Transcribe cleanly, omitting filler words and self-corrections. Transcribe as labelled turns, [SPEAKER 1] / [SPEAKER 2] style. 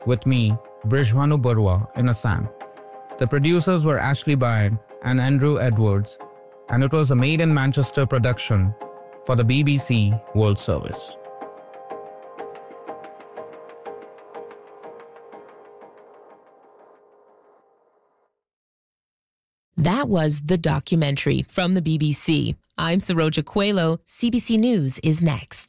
[SPEAKER 1] with me, Brijbhanu Barua, in Assam. The producers were Ashley Byrne and Andrew Edwards, and it was a Made in Manchester production for the BBC World Service.
[SPEAKER 2] That was The Documentary from the BBC. I'm Saroja Coelho. CBC News is next.